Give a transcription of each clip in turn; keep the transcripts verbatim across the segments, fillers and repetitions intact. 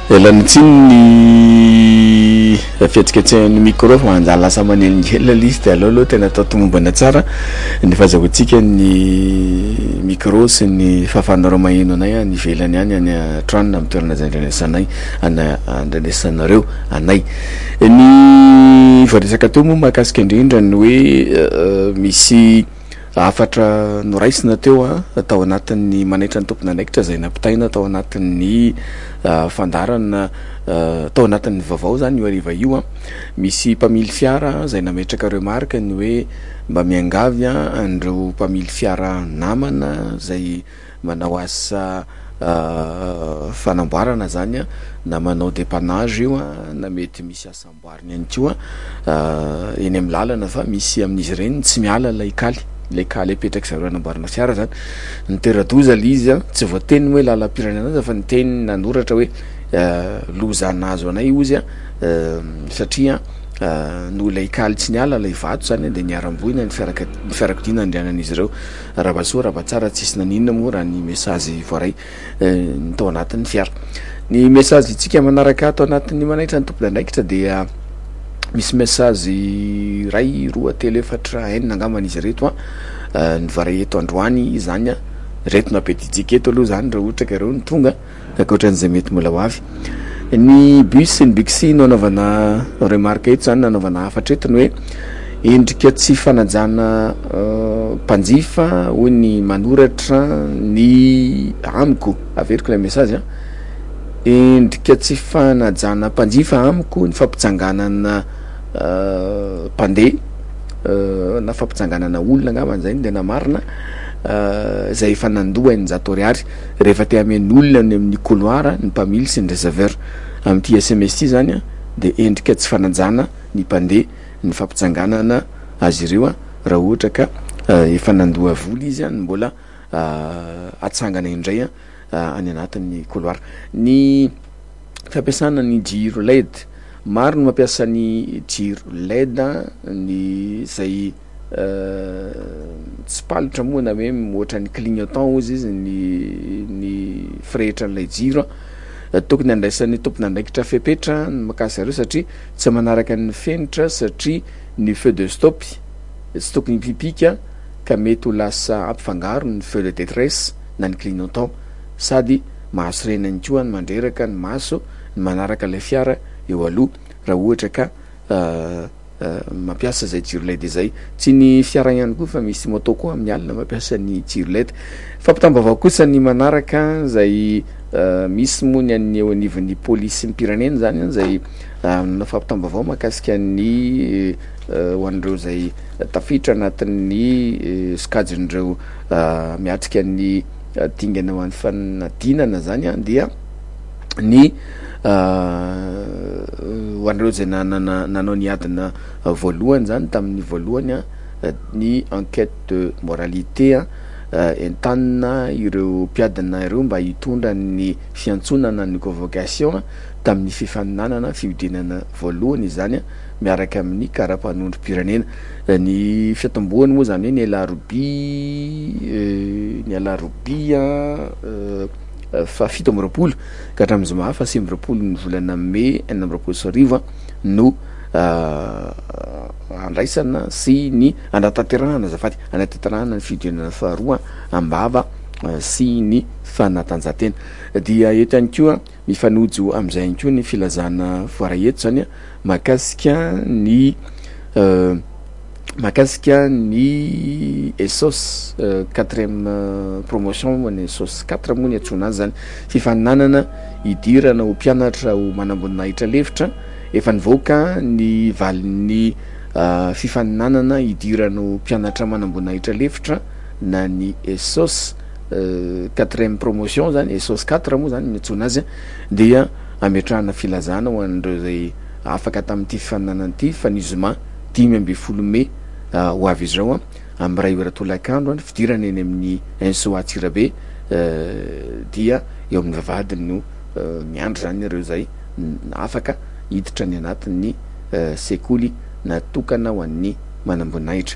elany tsiny ny fietsiketsehan'ny micro fa manjary lasa manelingela liste aloha aloha tena atao tomombana tsara ny fahazahoantsika ny micro sy ny fahafanarao maheno anay any ivelany any any trano amin'ny toerana zay andrenesanay ana andrenesanareo anay ny voaresaka teo moa mahakasika indrindra ny hoe misy afatra noraisina teo a atao anatin'ny manaitra ny tompona andraikitra zay nampitaina atao anatin'ny fandarana atao anatin'ny vaovao zany io ariva io a misy mpamily fiara zay nametraka reo marika ny hoe mba miangavy a andreo mpamily fiara namana zay manao asa fanamboarana zany a na manao dépannage io a na mety misy asa amboariny ihany koa eny amin'ny lalana fa misy amin'izy ireny tsy miala lay kaly le kaly apetraka zareo anamboarana fiara zany ny teradoza lizy a tsy voateniny hoe lalam-pirenena azy fa ny teny nanoratra hoe loza nazo anay ozy a satria no lay kaly tsy niala lay vato zany de niaramboina ny fiaraka ny fiarakodina andrianan'izy ireo raha soa raha tsara tsisy naninona moa raha ny message voaray ny tao anatin'ny fiara ny message itsika manaraka atao anatin'ny manaitra ny tompona andraikitra dia misy message ray roa telo efatra enina angambany izy reto a ny varay eto androany zany a reto napetitsika eto aloha zany raha ohatra ka reo ny tonga akoatran'izay mety mbola ho avy ny bus ny bixi no anaovana remarque eto zany nanaovana afatra eto ny hoe endrika tsy fanajana mpanjifa hoy ny manoratra ny amiko averiko ilay message a endrika tsy fanajana mpanjifa amiko ny fampitsanganana mpandeha na fampitsanganana olona angambany zay de namarina zay efa nandoa ny zato ariary rehefa te amen'ny olona ny amin'ny couloir ny mpamily sy ny réserveur amin'ity S M S ty zany a de endrika tsy fanajana ny mpandeha ny fampitsanganana azy ireo a raha ohatra ka efa nandoa voly izy a ny mbola atsangana indray a any anatin'ny couloir ny fampiasana ny jiro L E D maro no mampiasa ny jiro L E D ny zay tsy palitra moa na hoe ohatra ny clignotant ozy izy ny ny firehetran'ilay jiro tokony andraisan'ny tompona andraikitra fepetra ny makasy areo satria tsy manaraka ny fenitra satria ny feu de stop tsy tokony pipika ka mety ho lasa ampifangaro ny feu de détresse na ny clignotant sady mahaso renany koa ny mandreraka ny maso ny manaraka ilay fiara eo aloha raha ohatra ka mampiasa zay jiro L E D zay tsy ny fiara ihany koa fa misy moto koa amin'ny alina mampiasa ny jiro L E D fampitambavao kosa ny manaraka zay misy moa ny an'ny eo anivon'ny polisy mpirenena zany zay na fampitambavao mahakasika ny ho an'ireo zay tafiditra anatin'ny skadin'ireo miatrika ny dingana ho an'ny fanadinana zany a dia ny ho an'ireo zay nanana nanao ny adina voalohany zany tamin'ny voalohany a ny enquête de moralité a entanina ireo mpiadina ireo mba hitondra ny fiantsonana ny convocation tamin'ny fifaninanana fiodinana voalohany zany a miaraka amin'ny karapanondrom-pirenena ny fiatombohany moa zany hoe ny alarobi ny alarobi a fa fito amby roapolo ka hatramin'ny zoma fa sivy amby roapolo ny volana mai enina amby roapolo sy arivo no andraisana sy ny anatanterahana azafady anatanterahana ny fiodinana faharoa ambava sy ny fanatanjahantena dia eto ihany koa mifanojo amin'izay ihany koa ny filazana voaray eto zany a mahakasika ny mahakasika ny esos quatrième promotion moa ny esos quatre moa ny atsona azy zany fifaninanana hidirana ho mpianatra ho manamboninahitra lefitra efa nivoaka ny valin'ny fifaninanana hidirana ho mpianatra manamboninahitra lefitra na ny esos quatrième promotion zany esos quatre moa zany ny atsona azy dia ametrahana filazana ho an'ireo zay afaka tamin'ity fifaninanana ity fa ny zoma dimy amby folo mai ho avy izy reo a amin'ny ray ora tolakandro any fidirana eny amin'ny insoa Tsirabe dia eo amin'ny vavadiny no miandro zany ireo zay afaka hiditra ny anatin'ny sekoly natokana ho an'ny manamboninahitra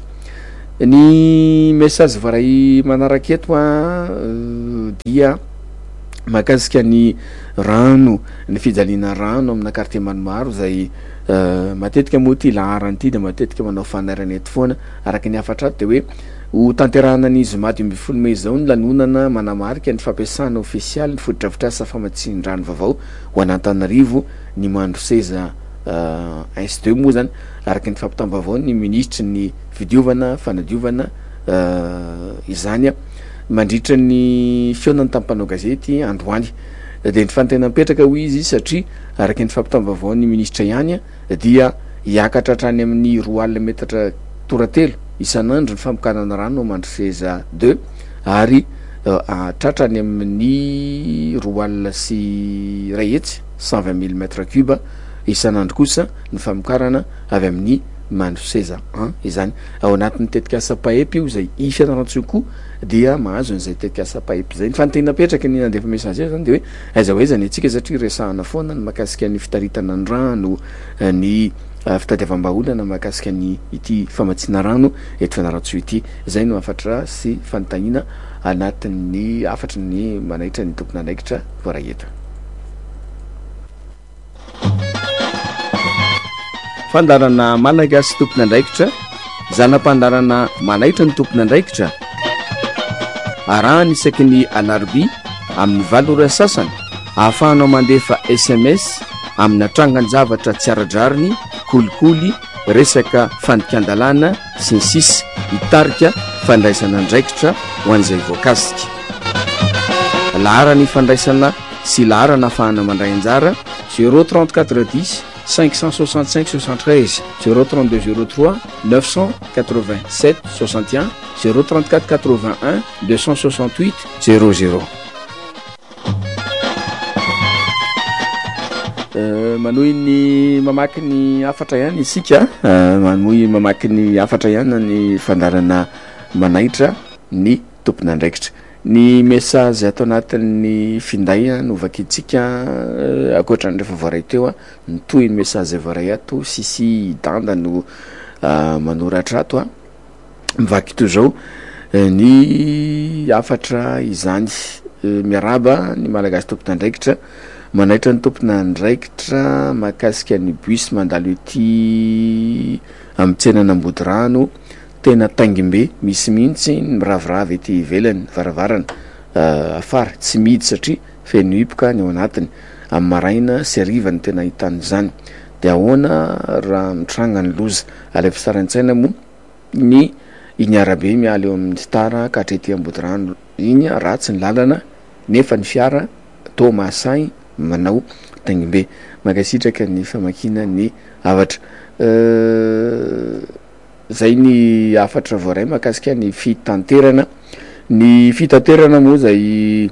ny message voaray manaraka eto a dia mahakasika ny rano ny fijaliana rano amina quartier maromaro zay matetika moa ty laharany ity de matetika manao fanarana eto foana araky ny afatra de hoe ho tanterahana ny zoma dimy folo may zao ny lanonana manamarika ny fampiasana ofisialy ny fotodrafitrasa famatsin-drano vaovao ho an'Antananarivo ny mandro seza S deux moa zany araky ny fampitambavao ny ministre ny fidiovana fanadiovana izany a mandritra ny fiona ny tampanao gazety androany de ny fantena mipetraka ho izy satria araky ny fampitambavao ny ministra ihany dia hiakatra hatrany amin'ny roa alina metatra toratelo isan'andro ny famokarana rano mandro seza deux ary tratrany amin'ny roa alina sy ray hetsy cent vingt mille mètres cubes isan'andro kosa ny famokarana avy amin'ny mandro seza un izany ao anatin'ny tetikasa paepy io zay ifianarantsoko dia mahazo an'izay tetikasa paepy zay ny fanontena petraka ny nandefa message zany de hoe aiza hoe zany atsika satria resahana foana ny mahakasika ny fitaritana ny rano ny fitadiavam-baolana mahakasika ny ity famatsina rano eto fianaratsoa ity zay no afatra sy fanontaniana anatin'ny afatra ny manaitra ny tompona andraikitra voaraeto fandarana malagasy tompona andraikitra zanam-pandarana manaitra ny tompona andraikitra arahany isaky ny alarbi amin'ny valo ora sasany ahafahanao mandefa S M S amin'ny atrangany zavatra tsy aradrariny kolikoly resaka fandikan-dalàna sy ny sisy hitarika fandraisana andraikitra ho an'izay voakasika laharany fandraisana sy laharana ahafahana mandray anjara zéro trente-quatre dix cinq cent soixante-cinq soixante-treize zéro trente-deux zéro trois neuf cent quatre-vingt-sept soixante et un zéro trente-quatre quatre-vingt-un deux cent soixante-huit zéro zéro. Manohy ny mamaky ny afatra ihany isika manohy mamaky ny afatra ihany ny fandarana manaitra ny tompona andraikitra ny message atao anatin'ny finday no vakitsika akoatra ny rehefa voaray teo a nitohy ny message voaray ato sisy danda no manoratra ato a mivaky to zao ny afatra izany miaraba ny malagasy tompona andraikitra manaitra ny tompona andraikitra mahakasika ny bus mandalo ety amin'ny tsenan'Ambody rano tena Tangimbe misy mihitsy miravoravo ety ivelany varavarana afara tsy midy satria feno hipoka ny ao anatiny amin'ny maraina sy arivany tena ahitany zany de ahoana raha mitranga ny loza alefa saran-tsaina moa ny iny arabe miala eo amin'ny stara ka hatrety Ambody rano iny ratsy ny lalana nefa ny fiara to Masay manao Tangimbe makasitraka ny famakina ny avatra zay ny afatra voaray makasika ny fitanterana ny fitanterana moa zay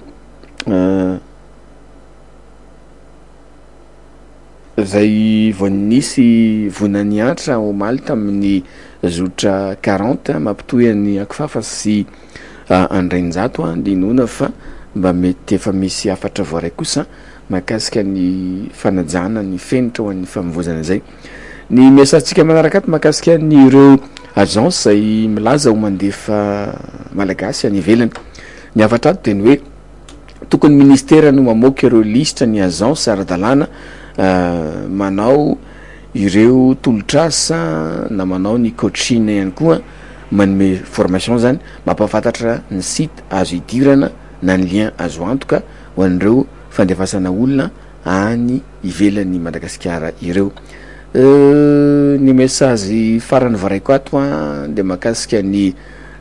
zay voanisy vonaniatra omaly tamin'ny zotra quarante mampitohy ny akifafa sy andrainjato a dinona fa mba mety efa misy afatra voaray kosa makasika ny fanajana ny fenitra ho an'ny famivozana zay ny mesatsika manaraka ato makasika ny ireo agence zay milaza ho mandefa malagasy any ivelany ny afatra ato de ny hoe tokony ministera no mamoaka ireo listra ny agence ara-dalàna manao ireo tolotrasa na manao ny coaching ihany koa manome formation zany mampafantatra ny site azo idirana na ny lien azo antoka ho an'ireo fandefasana olona any ivelany Madagasikara ireo ny message farany voaraiko ato a de makasika ny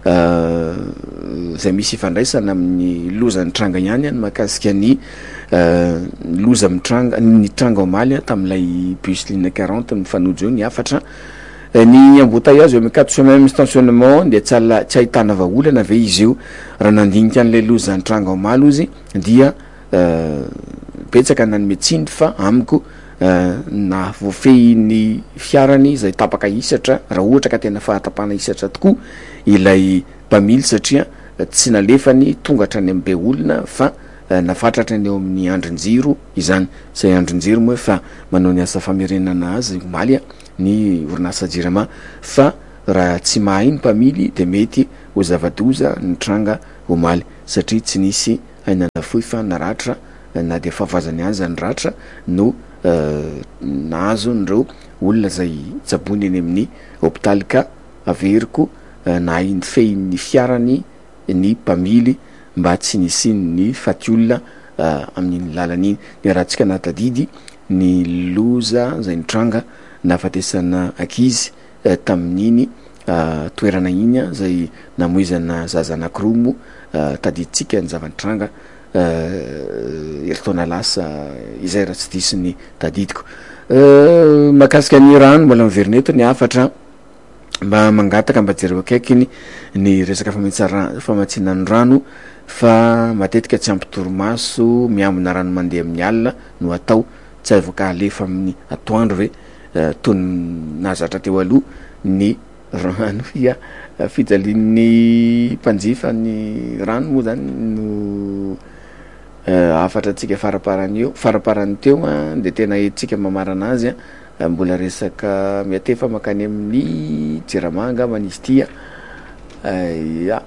zay misy ifandraisana amin'ny lozan'ny tranga ihany any makasika ny loza mitranga ny tranga omaly tamin'ilay bus ligne quarante mifanojo eo ny afatra ny embouteillage eo quatre sur même stationnement de tsala tsy ahitana vaolana ve izy io raha nandinika an'ilay lozan'ny tranga omaly ozy dia betsaka nanome tsindry fa amiko na voafehy ny fiarany zay tapaka isatra raha ohatra ka tena fahatapana isatra tokoa ilay mpamily satria tsy nalefany tonga hatrany amin'ny be olona fa nafatratra ny eo amin'ny andrin-jiro izany zay andrin-jiro moa fa manao ny asa famerenana azy omaly ny orinasa jirama fa raha tsy mahay ny mpamily de mety ho zavadoza ny tranga omaly satria tsy nisy ainana foy fa naratra na de fahavazany azy zany ratra no nahazo nireo olona zay tsabony eny amin'ny hôpitaly ka averiko na iny fehin'ny fiarany ny mpamily mba tsy nisiny ny faty olona amin'iny lalan'iny ny raha tsika natadidy ny loza zay nitranga nafatesana akizy tamin'iny toerana iny zay namoizana zaza anankiroa mo tadiditsika ny zavanitranga eritaona lasa izay raha tsy disiny tadidiko makasika ny rano mbola miverineto ny afatra mba mangataka mba jereo akaikiny ny resaka fametsara famatsinany rano fa matetika tsy ampitoromaso miambina rano mandeha amin'ny alina no atao tsy avoka alefa amin'ny atoandro hoe tony nazatra teo aloha ny rano ia fijalian'ny mpanjifa ny rano moa zany no afatra tsika faraparany eo faraparany teo a de tena etsika mamarana azy a mbola resaka miatefa makany amin'ny Jiramanga manisy tia ya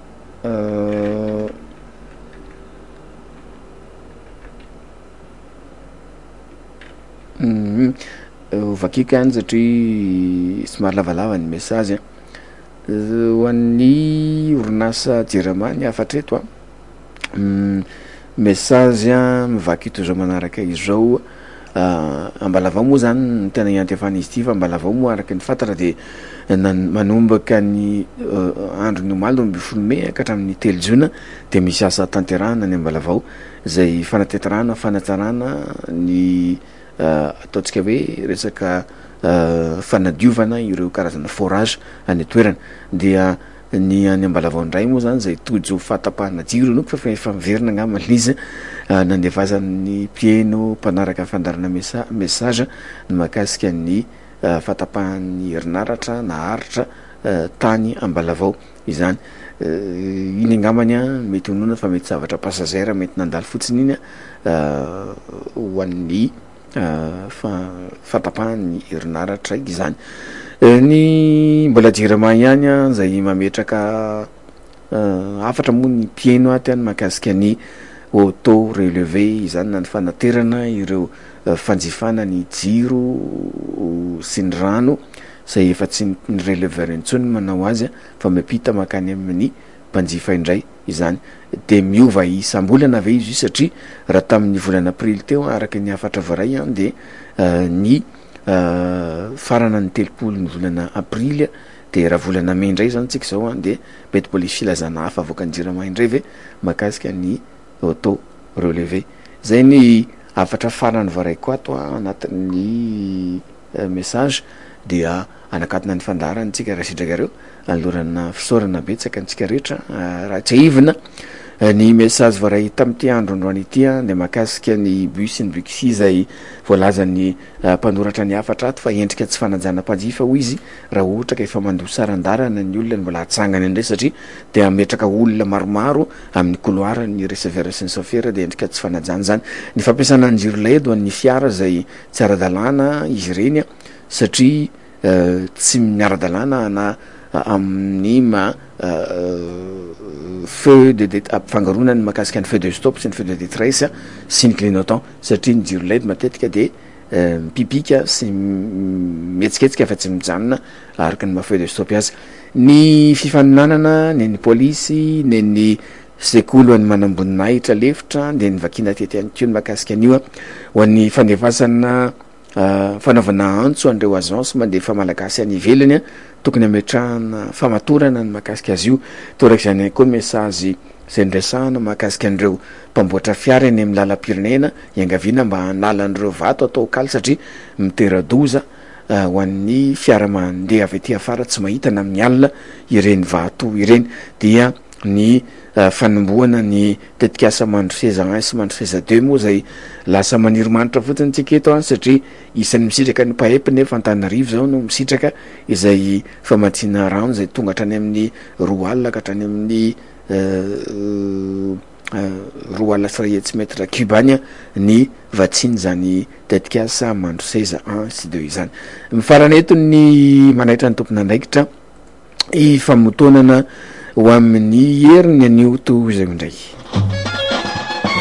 vakika any satria somary lavalava ny message ho an'ny orinasa Jirama ny afatra eto a message mivaky ito zao manaraka izao ambalavao moa zany tena iantefana izy ty fa ambalavao moa araky ny fantatra de manombaka ny andro ny omaly romby folo may ka hatramin'ny telo jona de misy asa tanterahana ny ambalavao zay fanatetarana fanatsarana ny ataotsika hoe resaka fanadiovana ireo karazana forage any toerana dia ny any ambalavao ndray moa zany zay tojo fatapahana jiro noko fa efa miverina angamba izy nandevazan'ny mpieno mpanaraka fandarana mesa message ny makasika ny fatapahan'ny herinaratra na haritra tany ambalavao izany iny angambany a mety honona fa mety zavatra passagère mety nandalo fotsiny iny a ho an'ny fa fatapahan'ny herinaratra izany ny mbola Jirama ihany a zay mametraka afatra moa ny mpieno aty any makasika ny auto relevé izany na ny fanaterana ireo fanjifana ny jiro sy ny rano zay efa tsy ny releveur intsony manao azy fa miampita makany amin'ny mpanjifa indray izany de miova isam-bolana ave izy satria raha tamin'ny volana aprily teo araky ny afatra varay a de ny farana ny telopolo ny volana aprily de raha volana may indray zany tsika zao a de mety mbola filazana hafa avoaka ny Jirama indray ve makasika ny auto relevé zay ny afatra farany varay koa ato anatin'ny message dia anakatona ny fandarany tsika raha sitrakareo alorana fisaorana betsaka antsika rehetra raha tsy aivina ny message varay tamin'ity andro androany ity a de makasika ny bus ny bixi zay voalazany mpanoratra ny afatra ato fa endrika tsy fanajana mpanjifa ho izy raha ohatra ka efa mandoa sarandarana ny olona ny mbola hatsangany indray satria de ametraka olona maromaro amin'ny couloir ny receveur sy ny chauffeur de endrika tsy fanajana zany ny fampiasana ny jiro led ho an'ny fiara zay tsy ara-dalàna izy ireny a satria tsy miara-dalàna na amin'ny ma feu de fangaronany makasika ny feu de stop sy ny feu de détresse sy ny clignotant satria ny jiro led matetika de mipipika sy mietsiketsika fa tsy mijanona araka ny ma feu de stop azy ny fifaninanana ny ny polisy ny ny sekolo any manamboninahitra lefitra de ny vakina tety any keo ny makasika an'io a ho an'ny fandevasana fanaovana antso andreo agence mandefa malagasy any ivelany a tokony ametrahana famatorana ny makasika azy io toraky zany koa message zay ndraisahana makasika an'ireo mpamboatra fiara eny amin'ny lalam-pirenena iangaviana mba hanala an'ireo vato atao kaly satria miteradoza ho an'ny fiara mandeha avy aty afara tsy mahita na amin'ny alina ireny vato ireny dia ny fanomboana ny tetikasa mandro seza un sy mandro seza deux moa zay lasa maniry manitra fotsiny tsika eto a satria isan'ny misitraka ny mpahepi nefa Antananarivo zao no misitraka izay famatsina rano zay tonga hatrany amin'ny roa alina ka hatrany amin'ny roa alina sy ray hetsy metre cubany ny vatsiny zany tetikasa mandro seza un sy deux izany mifarana eto ny manaitra ny tompona andraikitra ifamotonana ho amin'ny heriny an'io to zay indray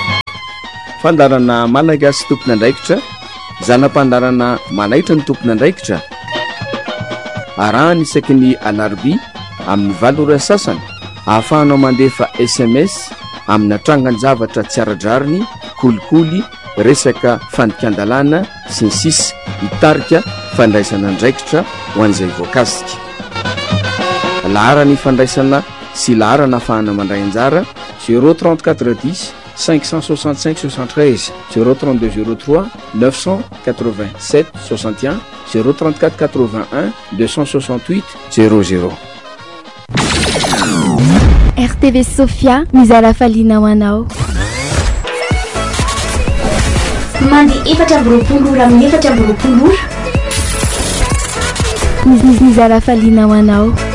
fandarana malagasy tompona andraikitra zanam-pandarana manaitra ny tompona andraikitra arahany isaky ny alarbi amin'ny valora sasany ahafahanao mandefa sms amin'ny atrangan-javatra tsy aradrariny kolikoly resaka fandikan-dalàna sy ny sisa hitarika fandraisana andraikitra ho an'izay voakasika laharany fandraisana sy laharana ahafahana mandray anjara zéro trente-quatre dix cinq cent soixante-cinq soixante-treize zéro trente-deux zéro trois neuf cent quatre-vingt-sept soixante et un zéro trente-quatre quatre-vingt-un deux cent soixante-huit zéro zéro. R T V Sofia mizara falina ho anao. Mandi efatra amby roapolo ora amin'ny efatra amby roapolo ora. Mizara falina ho anao.